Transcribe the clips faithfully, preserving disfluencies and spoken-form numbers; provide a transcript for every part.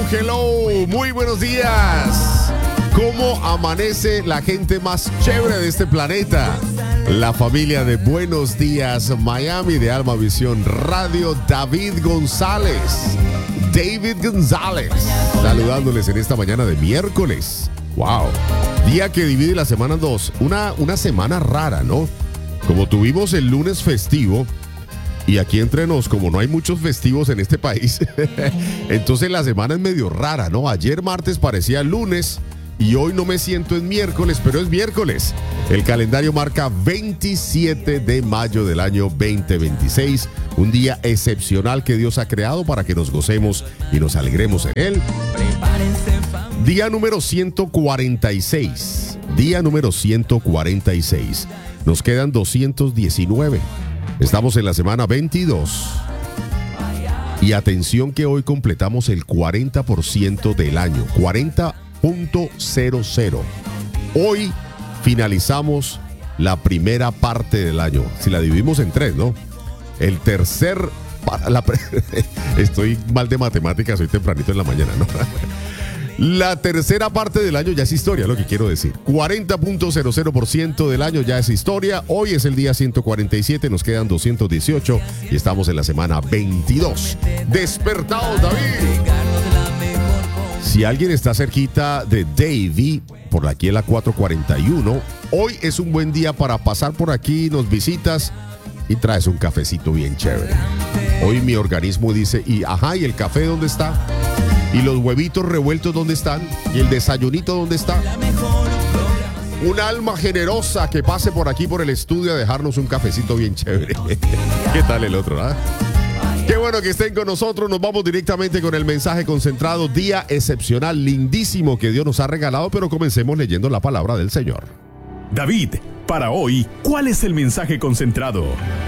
hello, muy buenos días. ¿Cómo amanece la gente más chévere de este planeta? La familia de Buenos Días Miami de Alma Visión Radio, David González. David González, saludándoles en esta mañana de miércoles. Wow, día que divide la semana en dos. Una, una semana rara, ¿no? Como tuvimos el lunes festivo, y aquí entre nos, como no hay muchos festivos en este país, entonces la semana es medio rara, ¿no? Ayer martes parecía lunes y hoy no me siento en miércoles, pero es miércoles. El calendario marca veintisiete de mayo del año veinte veintiséis, un día excepcional que Dios ha creado para que nos gocemos y nos alegremos en él. Día número ciento cuarenta y seis. Día número ciento cuarenta y seis. Nos quedan doscientos diecinueve. Estamos en la semana veintidós. Y atención que hoy completamos el cuarenta por ciento del año. cuarenta punto cero cero. Hoy finalizamos la primera parte del año. Si la dividimos en tres, ¿no? El tercer... La, estoy mal de matemáticas, hoy tempranito en la mañana, ¿no? La tercera parte del año ya es historia, lo que quiero decir. cuarenta punto cero cero por ciento del año ya es historia. Hoy es el día ciento cuarenta y siete, nos quedan doscientos dieciocho y estamos en la semana veintidós. ¡Despertados, David! Si alguien está cerquita de Davy, por aquí en la cuatrocientos cuarenta y uno, hoy es un buen día para pasar por aquí, nos visitas y traes un cafecito bien chévere. Hoy mi organismo dice, y ajá, ¿y el café dónde está? ¿Y los huevitos revueltos dónde están? ¿Y el desayunito dónde está? Un alma generosa que pase por aquí por el estudio a dejarnos un cafecito bien chévere. ¿Qué tal el otro, ah? Qué bueno que estén con nosotros. Nos vamos directamente con el mensaje concentrado. Día excepcional, lindísimo que Dios nos ha regalado, pero comencemos leyendo la palabra del Señor. David, para hoy, ¿cuál es el mensaje concentrado?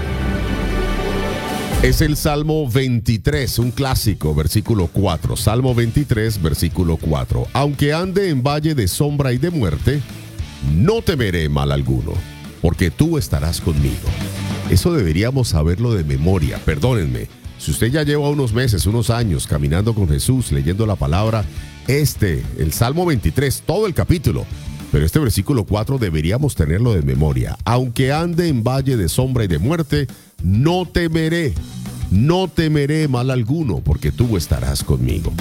Es el Salmo veintitrés, un clásico, versículo cuatro. Salmo veintitrés, versículo cuatro. Aunque ande en valle de sombra y de muerte, no temeré mal alguno, porque tú estarás conmigo. Eso deberíamos saberlo de memoria, perdónenme. Si usted ya lleva unos meses, unos años caminando con Jesús, leyendo la palabra, este, el Salmo veintitrés, todo el capítulo, pero este versículo cuatro deberíamos tenerlo de memoria. Aunque ande en valle de sombra y de muerte, no temeré, no temeré mal alguno, porque tú estarás conmigo.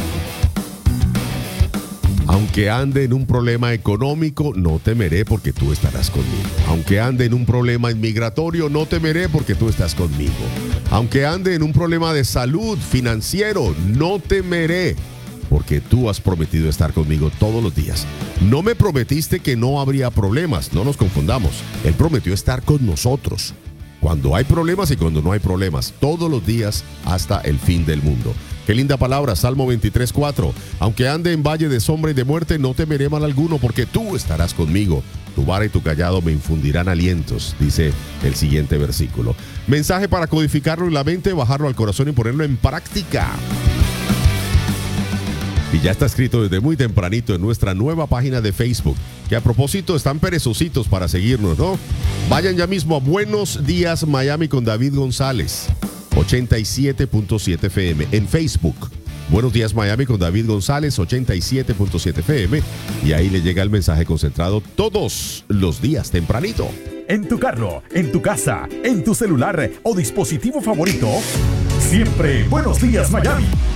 Aunque ande en un problema económico, no temeré porque tú estarás conmigo. Aunque ande en un problema inmigratorio, no temeré porque tú estás conmigo. Aunque ande en un problema de salud, financiero, no temeré porque tú has prometido estar conmigo todos los días. No me prometiste que no habría problemas, no nos confundamos. Él prometió estar con nosotros cuando hay problemas y cuando no hay problemas, todos los días hasta el fin del mundo. Qué linda palabra, Salmo veintitrés, cuatro. Aunque ande en valle de sombra y de muerte, no temeré mal alguno, porque tú estarás conmigo. Tu vara y tu cayado me infundirán alientos, dice el siguiente versículo. Mensaje para codificarlo en la mente, bajarlo al corazón y ponerlo en práctica. Y ya está escrito desde muy tempranito en nuestra nueva página de Facebook, que a propósito están perezositos para seguirnos, ¿no? Vayan ya mismo a Buenos Días Miami con David González, ochenta y siete punto siete F M en Facebook. Buenos Días Miami con David González, ochenta y siete punto siete F M, y ahí le llega el mensaje concentrado todos los días tempranito. En tu carro, en tu casa, en tu celular o dispositivo favorito, siempre Buenos Días Miami.